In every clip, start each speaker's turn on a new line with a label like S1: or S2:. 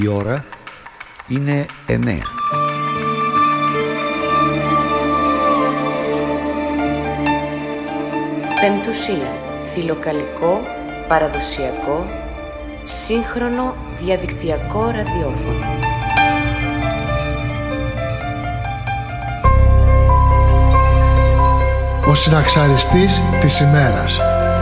S1: Η ώρα είναι 9.
S2: Πεμπτουσία. Φιλοκαλικό, παραδοσιακό, σύγχρονο διαδικτυακό ραδιόφωνο.
S3: Ο συναξαριστής της ημέρας.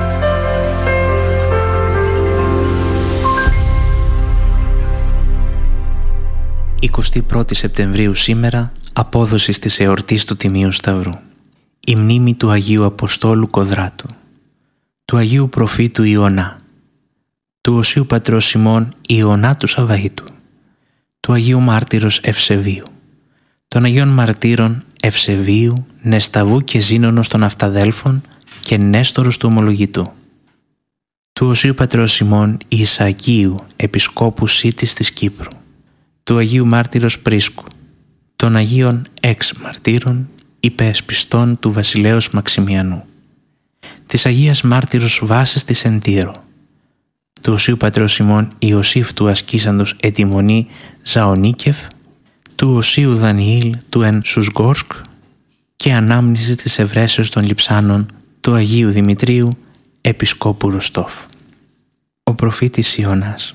S4: «21η Σεπτεμβρίου σήμερα, απόδοση της εορτής του Τιμίου Σταυρού. Η μνήμη του Αγίου Αποστόλου Κοδράτου, του Αγίου Προφήτου Ιωνά, του Οσίου Πατρός Σιμών Ιωνά του Σαβαΐτου, του Αγίου Μάρτυρος Ευσεβίου, των Αγίων Μαρτύρων Ευσεβίου, Νεσταβού και Ζήνωνος των Αυταδέλφων και Νέστορος του Ομολογητού, του Οσίου Πατρός Σιμών Ισακίου, Επισκόπου Σίτης της Κύπρου, του Αγίου Μάρτυρος Πρίσκου, των Αγίων Εξ Μαρτύρων υπεεσπιστών του Βασιλέως Μαξιμιανού, της Αγίας Μάρτυρος Βάσης της Εντύρο, του Οσίου Πατρός Σιμών Ιωσήφ του Ασκήσαντος Ετιμονή Ζαονίκεφ, του Οσίου Δανιήλ του Εν Σουσγκόρσκ και ανάμνηση της ευρέσεως των Λιψάνων του Αγίου Δημητρίου Επισκόπου Ροστόφ. Ο προφήτης Ιωνάς.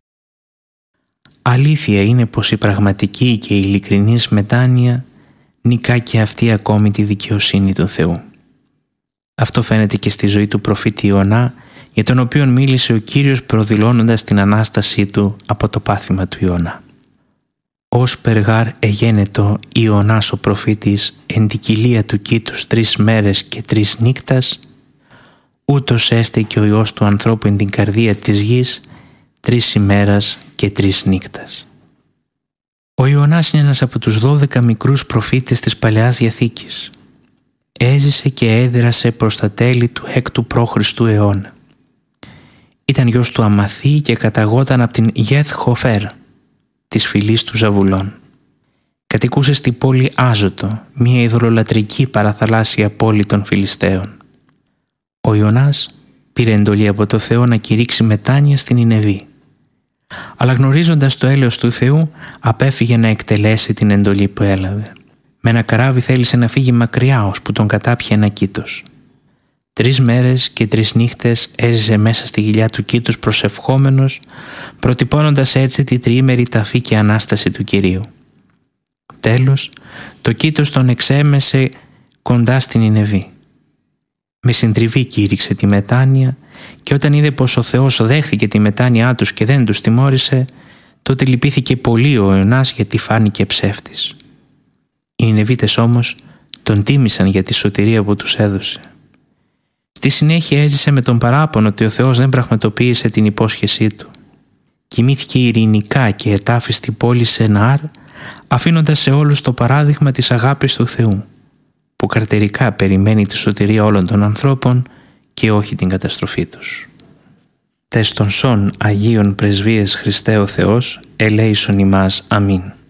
S4: Αλήθεια είναι πως η πραγματική και η ειλικρινής μετάνοια νικά και αυτή ακόμη τη δικαιοσύνη του Θεού. Αυτό φαίνεται και στη ζωή του προφήτη Ιωνά, για τον οποίον μίλησε ο Κύριος προδηλώνοντας την Ανάστασή του από το πάθημα του Ιωνά. «Ως περγάρ εγένετο Ιωνάς ο προφήτης εν τη κοιλία του κήτους 3 μέρες και 3 νύκτας, ούτως έστε και ο Υιός του ανθρώπου εν την καρδία της γης 3 ημέρας και 3 νύκτας». Ο Ιωνάς είναι ένας από τους 12 μικρούς προφήτες της Παλαιάς Διαθήκης. Έζησε και έδρασε προς τα τέλη του 6ου π.Χ. αιώνα. Ήταν γιος του Αμαθή και καταγόταν από την Γεθ Χοφέρ, της φυλής του Ζαβουλών. Κατοικούσε στη πόλη Άζωτο, μια ειδωλολατρική παραθαλάσσια πόλη των Φιλιστέων. Ο Ιωνάς πήρε εντολή από το Θεό να κηρύξει μετάνοια στην Νινεβή. Αλλά γνωρίζοντας το έλεος του Θεού, απέφυγε να εκτελέσει την εντολή που έλαβε. Με ένα καράβι θέλησε να φύγει μακριά, ώσπου τον κατάπιε ένα κήτος. 3 μέρες και 3 νύχτες έζησε μέσα στη κοιλιά του κήτους προσευχόμενος, προτυπώνοντας έτσι τη τριήμερη ταφή και Ανάσταση του Κυρίου. Τέλος, το κήτος τον εξέμεσε κοντά στην Νινεβή. Με συντριβή κήρυξε τη μετάνοια και όταν είδε πως ο Θεός δέχθηκε τη μετάνοιά τους και δεν τους τιμώρησε, τότε λυπήθηκε πολύ ο Ιωνάς γιατί φάνηκε ψεύτης. Οι Νινεβίτες όμως τον τίμησαν για τη σωτηρία που τους έδωσε. Στη συνέχεια έζησε με τον παράπονο ότι ο Θεός δεν πραγματοποίησε την υπόσχεσή του. Κοιμήθηκε ειρηνικά και ετάφη στην πόλη Σενάρ, αφήνοντας σε όλους το παράδειγμα της αγάπης του Θεού, που καρτερικά περιμένει τη σωτηρία όλων των ανθρώπων και όχι την καταστροφή τους. Τες των σών Αγίων Πρεσβείες Χριστέ ο Θεός, ελέησον ημάς. Αμήν.